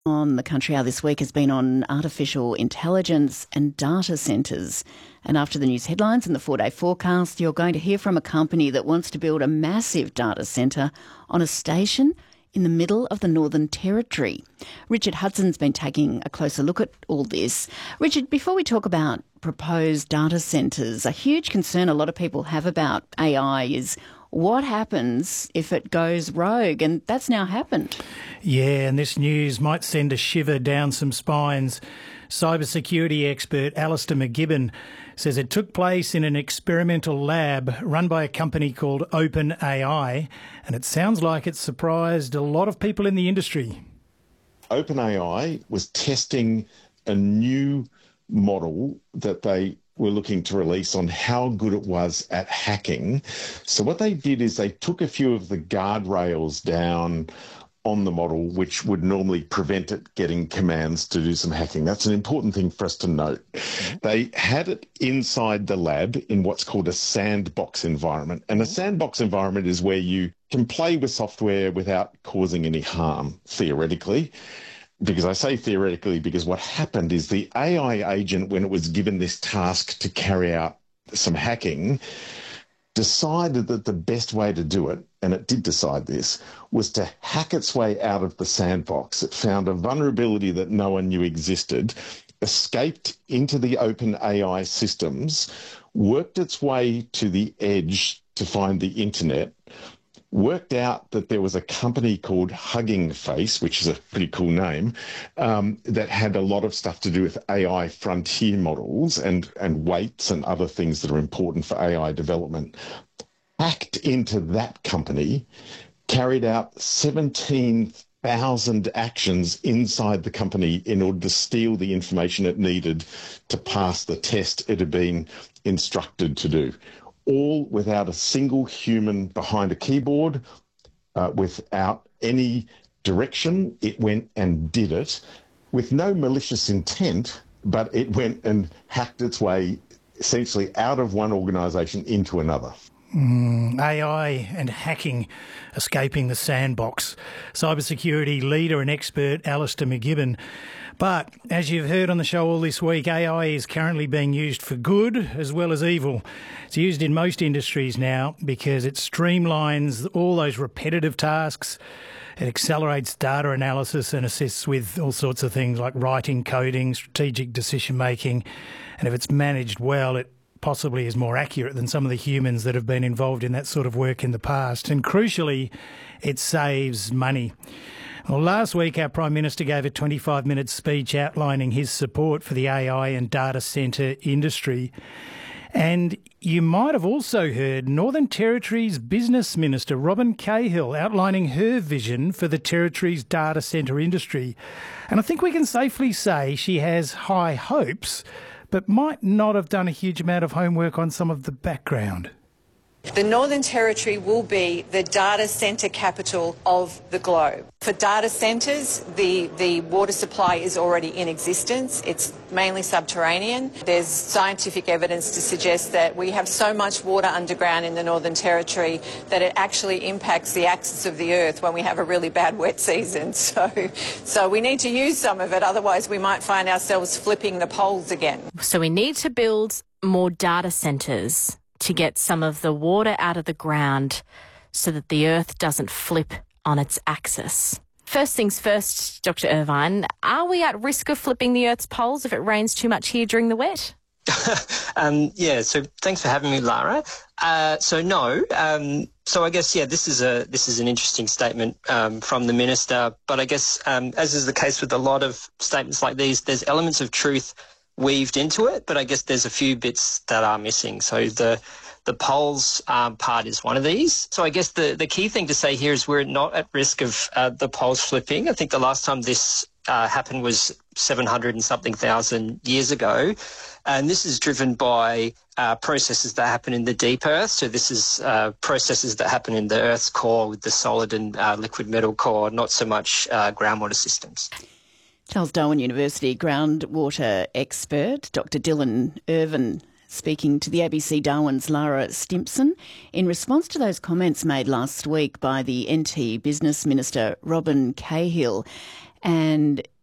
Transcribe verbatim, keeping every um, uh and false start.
On the Country Hour this week has been on artificial intelligence and data centres. And after the news headlines and the four-day forecast, you're going to hear from a company that wants to build a massive data centre on a station in the middle of the Northern Territory. Richard Hudson's been taking a closer look at all this. Richard, before we talk about proposed data centres, a huge concern a lot of people have about A I is what happens if it goes rogue, and that's now happened. Yeah, and this news might send a shiver down some spines. Cybersecurity expert Alistair McGibbon says it took place in an experimental lab run by a company called OpenAI, and it sounds like it surprised a lot of people in the industry. OpenAI was testing a new model that they were looking to release on how good it was at hacking. So what they did is they took a few of the guardrails down on the model, which would normally prevent it getting commands to do some hacking. That's an important thing for us to note. Mm-hmm. They had it inside the lab in what's called a sandbox environment. And a sandbox environment is where you can play with software without causing any harm, theoretically. Because I say theoretically, because what happened is the A I agent, when it was given this task to carry out some hacking, decided that the best way to do it, and it did decide this, was to hack its way out of the sandbox. It found a vulnerability that no one knew existed, escaped into the OpenAI systems, worked its way to the edge to find the internet, worked out that there was a company called Hugging Face, which is a pretty cool name, um, that had a lot of stuff to do with A I frontier models and, and weights and other things that are important for A I development, hacked into that company, carried out seventeen thousand actions inside the company in order to steal the information it needed to pass the test it had been instructed to do. All without a single human behind a keyboard, uh, without any direction. It went and did it with no malicious intent, but it went and hacked its way essentially out of one organisation into another. Mm, A I and hacking escaping the sandbox. Cybersecurity leader and expert Alistair McGibbon. But as you've heard on the show all this week, A I is currently being used for good as well as evil. It's used in most industries now because it streamlines all those repetitive tasks. It accelerates data analysis and assists with all sorts of things like writing, coding, strategic decision making. And if it's managed well, it possibly is more accurate than some of the humans that have been involved in that sort of work in the past. And crucially, it saves money. Well, last week our Prime Minister gave a twenty-five minute speech outlining his support for the A I and data centre industry. And you might have also heard Northern Territory's Business Minister, Robin Cahill, outlining her vision for the Territory's data centre industry. And I think we can safely say she has high hopes, but might not have done a huge amount of homework on some of the background. The Northern Territory will be the data centre capital of the globe. For data centres, the, the water supply is already in existence. It's mainly subterranean. There's scientific evidence to suggest that we have so much water underground in the Northern Territory that it actually impacts the axis of the Earth when we have a really bad wet season. So, so we need to use some of it, otherwise we might find ourselves flipping the poles again. So we need to build more data centres to get some of the water out of the ground so that the Earth doesn't flip on its axis. First things first, Doctor Irvine, are we at risk of flipping the Earth's poles if it rains too much here during the wet? um, yeah, so thanks for having me, Lara. Uh, so no, um, so I guess, yeah, this is a this is an interesting statement um, from the Minister, but I guess, um, as is the case with a lot of statements like these, there's elements of truth weaved into it, but I guess there's a few bits that are missing. So the the poles um, part is one of these. So I guess the, the key thing to say here is we're not at risk of uh, the poles flipping. I think the last time this uh, happened was seven hundred and something thousand years ago. And this is driven by uh, processes that happen in the deep earth. So this is uh, processes that happen in the Earth's core with the solid and uh, liquid metal core, not so much uh, groundwater systems. Charles Darwin University groundwater expert Doctor Dylan Irvine speaking to the A B C Darwin's Lara Stimpson in response to those comments made last week by the N T Business Minister Robin Cahill. And